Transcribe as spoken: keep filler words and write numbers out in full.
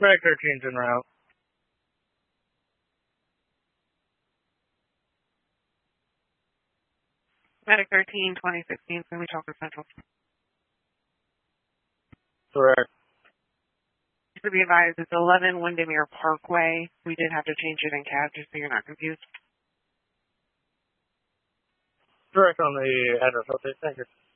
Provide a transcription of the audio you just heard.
Medic thirteen's en route. Medic thirteen, twenty sixteen, Family Chocolate Central. Correct. To be advised, it's eleven Windermere Parkway. We did have to change it in C A D just so you're not confused. Correct on the address update. Thank you.